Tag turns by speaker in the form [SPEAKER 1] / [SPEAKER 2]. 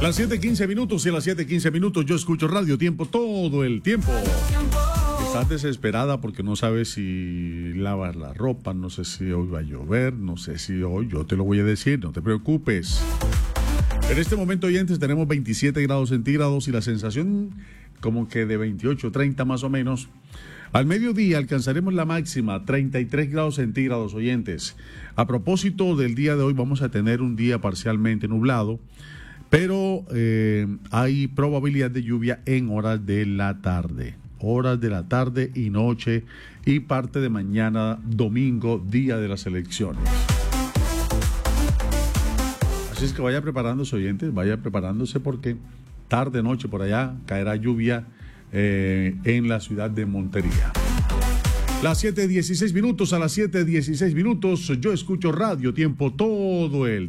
[SPEAKER 1] Las 7:15 minutos y a las 7:15 minutos yo escucho Radio Tiempo todo el tiempo. Estás desesperada porque no sabes si lavas la ropa, no sé si hoy va a llover, no sé si hoy, yo te lo voy a decir, no te preocupes. En este momento, oyentes, tenemos 27 grados centígrados y la sensación como que de 28, 30 más o menos. Al mediodía alcanzaremos la máxima, 33 grados centígrados, oyentes. A propósito del día de hoy, vamos a tener un día parcialmente nublado, pero hay probabilidad de lluvia en horas de la tarde y noche y parte de mañana, domingo, día de las elecciones. Así es que vaya preparándose, oyentes, vaya preparándose porque tarde, noche por allá caerá lluvia en la ciudad de Montería. Las 7:16 minutos, a las 7:16 minutos yo escucho Radio Tiempo todo el